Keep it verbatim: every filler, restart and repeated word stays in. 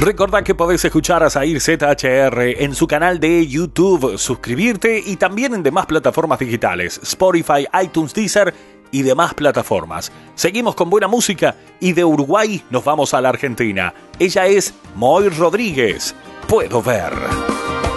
Recordá que podés escuchar a Zahir Z H R en su canal de YouTube, suscribirte y también en demás plataformas digitales, Spotify, iTunes, Deezer y demás plataformas. Seguimos con buena música y de Uruguay nos vamos a la Argentina. Ella es Moy Rodríguez. Puedo ver.